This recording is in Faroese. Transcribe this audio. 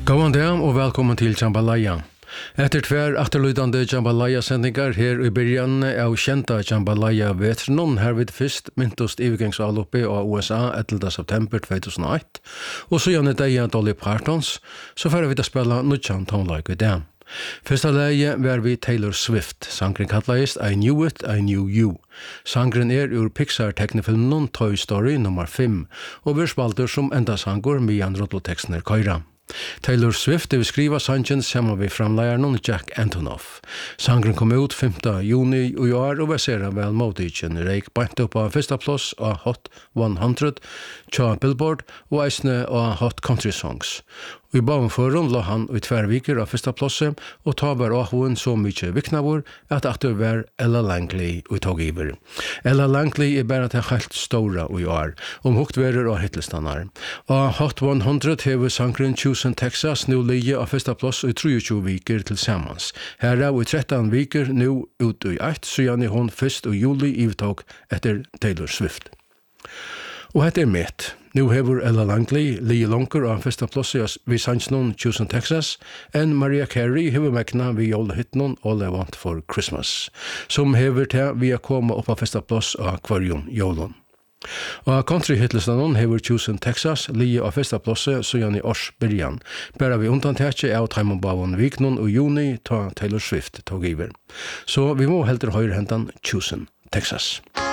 God dag og velkommen til Jambalaya. Etter tver akterlydande Jambalaya-sendingar her i byrjan av kjenta Jambalaya-vetrenon hervid fyrst myntost ivgangsavloppi av USA 11. september 2001 og så gjerne deia Dolly Partons, så færre vi til spela nudjan tonlaik i dag. Fyrsta leie var vi Taylor Swift. Sangren kallaist I Knew It, I Knew You. Sangren ur Pixar-teknifilmen Toy Story nummer 5 og vi spalter som enda sangur med rodlotekstner køyra. Taylor Swift vil skriva sangen sammen med framleieren Jack Antonoff. Sangren kom ut 5. juni i år og var vel motigen. Reik bant opp av fyrsta plass av Hot 100 tja Billboard og eisne av Hot Country Songs. I bagenføren la han i tverviker av fyrsta plasset og ta var ahoen så mykje viknavur at aktor var Ella Langley i tog-iver. Ella Langley bare til helt stora i år, hukt verer og hittelstannar. Av Hot 100 hever sangren Chosen Texas nu ligge av fyrsta plass i 23 viker til sammans. Her i 13 viker nu ut i 1, så gjerne hon fyrst i juli ivtog etter Taylor Swift. Og hette mitt. Nu hever Ella Langley ligge langer av fyrsta plass vid sannsnon Chosen Texas enn Mariah Carey hever mekna vid jolehitnon All I Want for Christmas, som hever til vi koma opp av fyrsta plass av kvarjon jolon. Og country-hitlistanon hever Chosen Texas ligge av fyrsta plass så gjerne i års byrjan, bare vi undantekje av Taimondbavon viknon og juni ta Taylor Swift tog iver. Så vi må heldur høyre hentan Chosen Texas.